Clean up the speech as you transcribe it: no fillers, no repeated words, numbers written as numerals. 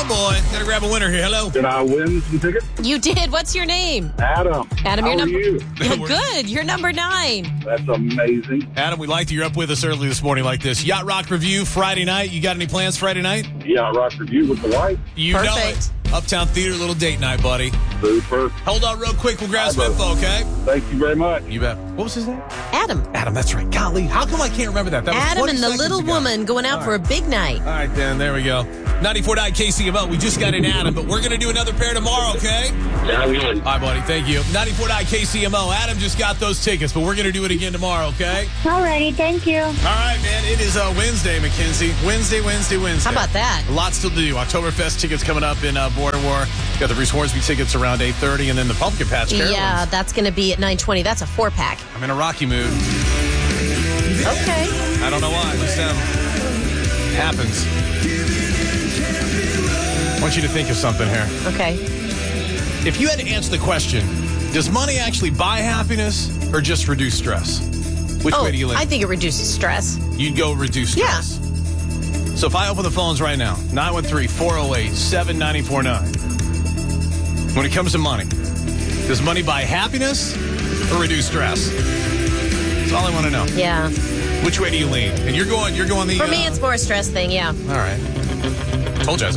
boy. Gotta grab a winner here. Hello. Did I win some tickets? You did. What's your name? Adam. Adam, How your are number. you? Yeah, good. You're number 9. That's amazing. Adam, we like that you're up with us early this morning like this. Yacht Rock Review Friday night. You got any plans Friday night? Yeah, Rock Review with the wife. You know Perfect. it. Uptown Theater, little date night, buddy. Super. Hold on real quick. We'll grab some info, okay? Thank you very much. You bet. What was his name? Adam. Adam, that's right. Golly, how come I can't remember that? That was Adam 20 and the seconds little ago. woman going out for a big night. All right, then. There we go. 94.9 KCMO. We just got in Adam, but we're going to do another pair tomorrow, okay? Sounds good. All right, buddy. Thank you. 94.9 KCMO. Adam just got those tickets, but we're going to do it again tomorrow, okay? Alrighty, thank you. All right, man. It is Wednesday, Mackenzie. Wednesday. How about that? A lot still to do. Oktoberfest tickets coming up in Border War. Got the Bruce Hornsby tickets around 8:30, and then the Pumpkin Patch Carols. Yeah, that's going to be at 9:20. That's a 4-pack. I'm in a Rocky mood. Okay. I don't know why. It just happens. I want you to think of something here. Okay. If you had to answer the question, does money actually buy happiness or just reduce stress? Which way do you lean? I think it reduces stress. You'd go reduce stress. Yeah. So if I open the phones right now, 913-408-7949. When it comes to money, does money buy happiness or reduce stress? That's all I want to know. Yeah. Which way do you lean? And you're going the... For me, it's more a stress thing, yeah. All right. Told you I was